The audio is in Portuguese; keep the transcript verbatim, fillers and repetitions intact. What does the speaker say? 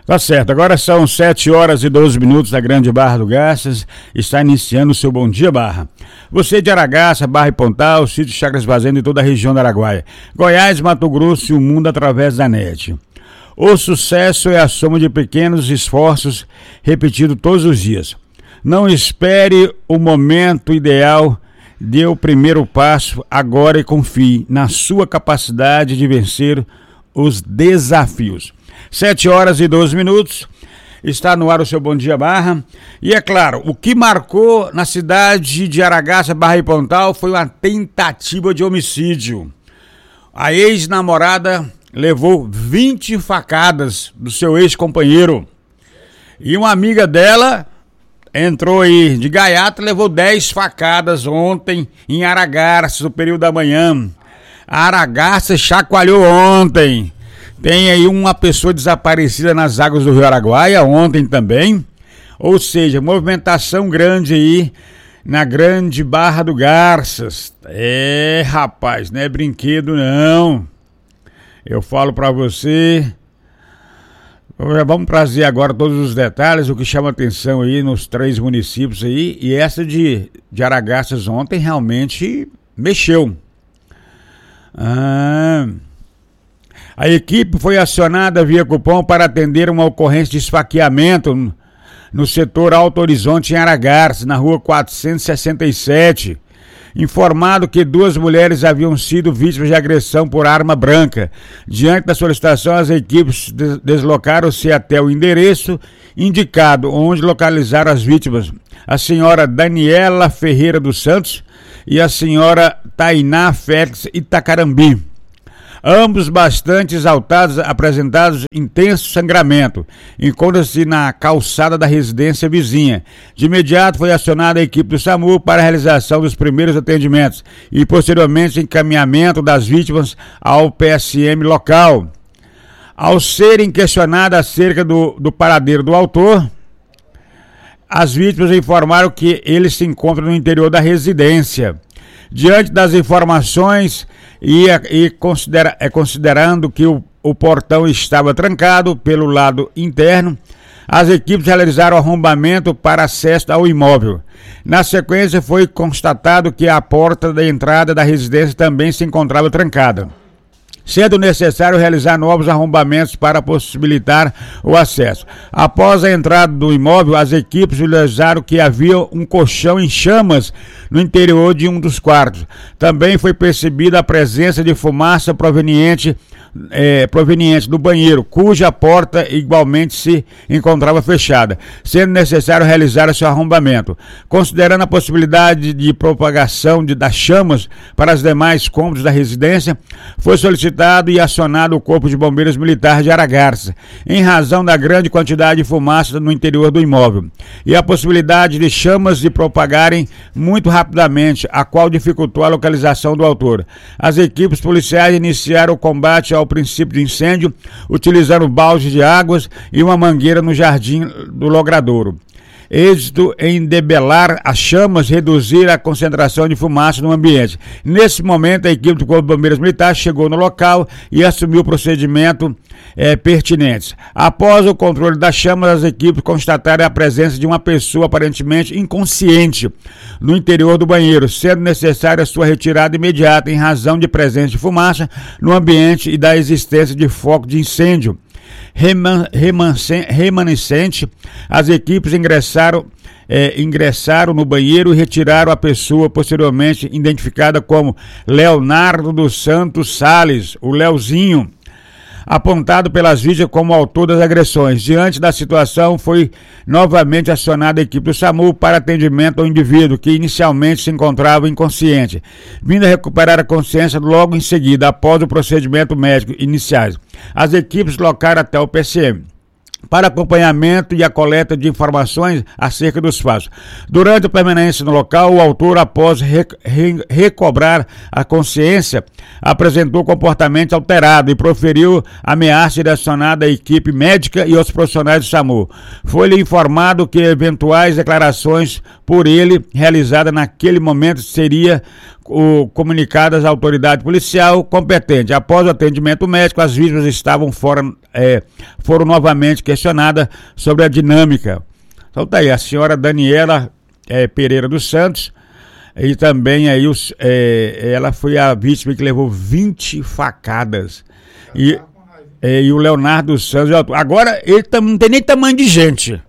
Tá certo, agora são sete horas e doze minutos da Grande Barra do Garças, está iniciando o seu Bom Dia Barra. Você de Aragaça, Barra e Pontal, Sítio Chacras Fazenda e toda a região da Araguaia, Goiás, Mato Grosso e o mundo através da net. O sucesso é a soma de pequenos esforços repetidos todos os dias. Não espere o momento ideal, dê o primeiro passo agora e confie na sua capacidade de vencer os desafios. sete horas e doze minutos, está no ar o seu Bom Dia Barra. E é claro, o que marcou na cidade de Aragaça, Barra e Pontal foi uma tentativa de homicídio. A ex-namorada levou vinte facadas do seu ex-companheiro. E uma amiga dela entrou aí de gaiata e levou dez facadas ontem em Aragaça, no período da manhã. A Aragaça chacoalhou ontem. Tem aí uma pessoa desaparecida nas águas do Rio Araguaia ontem também. Ou seja, movimentação grande aí na Grande Barra do Garças. É, rapaz, não é brinquedo não. Eu falo pra você. Vamos trazer agora todos os detalhes, o que chama atenção aí nos três municípios aí. E essa de, de Aragaças ontem realmente mexeu. Ah... A equipe foi acionada via cupom para atender uma ocorrência de esfaqueamento no setor Alto Horizonte, em Aragaças, na rua quatrocentos e sessenta e sete. Informado que duas mulheres haviam sido vítimas de agressão por arma branca. Diante da solicitação, as equipes deslocaram-se até o endereço indicado, onde localizaram as vítimas, a senhora Daniela Ferreira dos Santos e a senhora Tainá Félix Itacarambi. Ambos bastante exaltados, apresentados intenso sangramento. Encontra-se na calçada da residência vizinha. De imediato foi acionada a equipe do SAMU para a realização dos primeiros atendimentos e posteriormente encaminhamento das vítimas ao P S M local. Ao serem questionadas acerca do, do paradeiro do autor, as vítimas informaram que ele se encontra no interior da residência. Diante das informações e, e considera, é, considerando que o, o portão estava trancado pelo lado interno, as equipes realizaram arrombamento para acesso ao imóvel. Na sequência, foi constatado que a porta da entrada da residência também se encontrava trancada, sendo necessário realizar novos arrombamentos para possibilitar o acesso. Após a entrada do imóvel, as equipes visualizaram que havia um colchão em chamas no interior de um dos quartos. Também foi percebida a presença de fumaça proveniente, é, proveniente do banheiro, cuja porta igualmente se encontrava fechada, sendo necessário realizar esse arrombamento. Considerando a possibilidade de propagação de, das chamas para os demais cômodos da residência, foi solicitado e acionado o Corpo de Bombeiros Militar de Aragaças, em razão da grande quantidade de fumaça no interior do imóvel e a possibilidade de chamas se propagarem muito rapidamente, a qual dificultou a localização do autor. As equipes policiais iniciaram o combate ao princípio de incêndio, utilizando balde de águas e uma mangueira no jardim do logradouro. Êxito em debelar as chamas, reduzir a concentração de fumaça no ambiente. Nesse momento, a equipe do Corpo de Bombeiros Militar chegou no local e assumiu o procedimento é, pertinente. Após o controle das chamas, as equipes constataram a presença de uma pessoa aparentemente inconsciente no interior do banheiro, sendo necessária a sua retirada imediata em razão de presença de fumaça no ambiente e da existência de foco de incêndio remanescente. As equipes ingressaram, é, ingressaram no banheiro e retiraram a pessoa, posteriormente identificada como Leonardo dos Santos Sales, o Leozinho, apontado pelas vítimas como autor das agressões. Diante da situação, foi novamente acionada a equipe do SAMU para atendimento ao indivíduo, que inicialmente se encontrava inconsciente, vindo a recuperar a consciência logo em seguida, após o procedimento médico iniciais. As equipes locaram até o P S M para acompanhamento e a coleta de informações acerca dos fatos. Durante a permanência no local, o autor, após re, re, recobrar a consciência, apresentou comportamento alterado e proferiu ameaça direcionada à equipe médica e aos profissionais do SAMU. Foi-lhe informado que eventuais declarações por ele realizadas naquele momento seria o comunicado às autoridades policiais competentes. Após o atendimento médico, as vítimas estavam fora, é, foram novamente questionadas sobre a dinâmica. Então tá aí, a senhora Daniela é, Pereira dos Santos, e também aí os, é, ela foi a vítima que levou vinte facadas. E, é, e o Leonardo Santos, agora ele tam, não tem nem tamanho de gente.